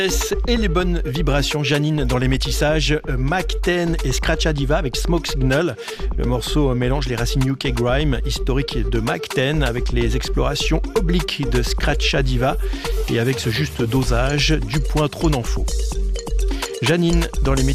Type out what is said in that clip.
Et les bonnes vibrations, Janine dans les métissages, Mac 10 et Scratcha Diva avec Smoke Signal. Le morceau mélange les racines UK Grime historiques de Mac 10 avec les explorations obliques de Scratcha Diva et avec ce juste dosage du point trop n'en faut. Janine dans les